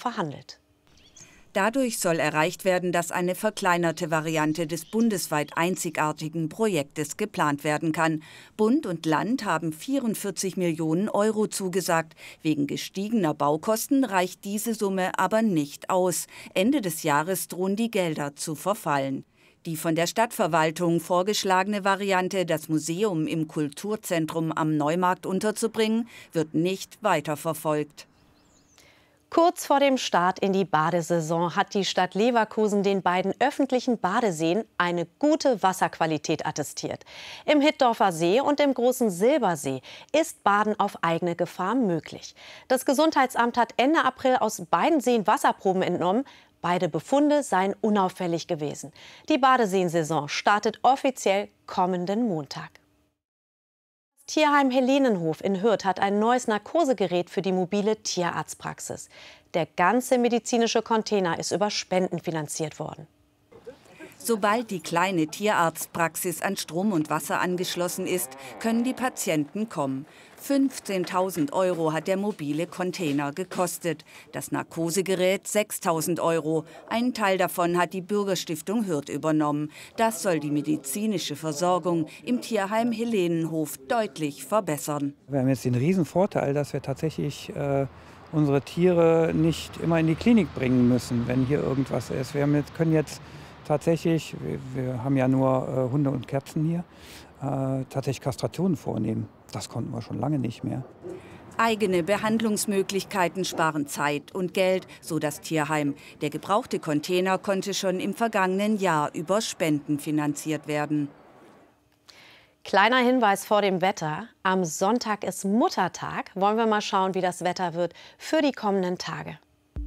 verhandelt. Dadurch soll erreicht werden, dass eine verkleinerte Variante des bundesweit einzigartigen Projektes geplant werden kann. Bund und Land haben 44 Millionen Euro zugesagt. Wegen gestiegener Baukosten reicht diese Summe aber nicht aus. Ende des Jahres drohen die Gelder zu verfallen. Die von der Stadtverwaltung vorgeschlagene Variante, das Museum im Kulturzentrum am Neumarkt unterzubringen, wird nicht weiterverfolgt. Kurz vor dem Start in die Badesaison hat die Stadt Leverkusen den beiden öffentlichen Badeseen eine gute Wasserqualität attestiert. Im Hittorfer See und im Großen Silbersee ist Baden auf eigene Gefahr möglich. Das Gesundheitsamt hat Ende April aus beiden Seen Wasserproben entnommen. Beide Befunde seien unauffällig gewesen. Die Badeseensaison startet offiziell kommenden Montag. Das Tierheim Helenenhof in Hürth hat ein neues Narkosegerät für die mobile Tierarztpraxis. Der ganze medizinische Container ist über Spenden finanziert worden. Sobald die kleine Tierarztpraxis an Strom und Wasser angeschlossen ist, können die Patienten kommen. 15.000 € hat der mobile Container gekostet. Das Narkosegerät 6.000 €. Einen Teil davon hat die Bürgerstiftung Hürth übernommen. Das soll die medizinische Versorgung im Tierheim Helenenhof deutlich verbessern. Wir haben jetzt den Riesenvorteil, dass wir tatsächlich unsere Tiere nicht immer in die Klinik bringen müssen, wenn hier irgendwas ist. Können jetzt tatsächlich, wir haben ja nur Hunde und Katzen hier, tatsächlich Kastrationen vornehmen. Das konnten wir schon lange nicht mehr. Eigene Behandlungsmöglichkeiten sparen Zeit und Geld, so das Tierheim. Der gebrauchte Container konnte schon im vergangenen Jahr über Spenden finanziert werden. Kleiner Hinweis vor dem Wetter. Am Sonntag ist Muttertag. Wollen wir mal schauen, wie das Wetter wird für die kommenden Tage.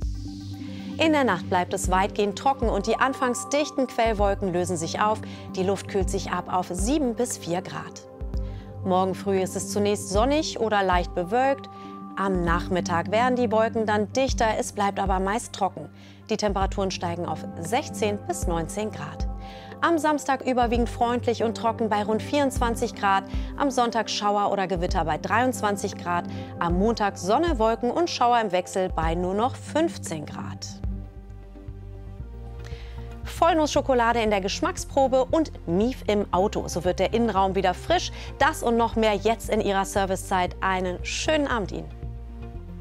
In der Nacht bleibt es weitgehend trocken und die anfangs dichten Quellwolken lösen sich auf. Die Luft kühlt sich ab auf 7 bis 4 Grad. Morgen früh ist es zunächst sonnig oder leicht bewölkt. Am Nachmittag werden die Wolken dann dichter, es bleibt aber meist trocken. Die Temperaturen steigen auf 16 bis 19 Grad. Am Samstag überwiegend freundlich und trocken bei rund 24 Grad. Am Sonntag Schauer oder Gewitter bei 23 Grad. Am Montag Sonne, Wolken und Schauer im Wechsel bei nur noch 15 Grad. Vollnussschokolade in der Geschmacksprobe und Mief im Auto. So wird der Innenraum wieder frisch. Das und noch mehr jetzt in Ihrer Servicezeit. Einen schönen Abend Ihnen.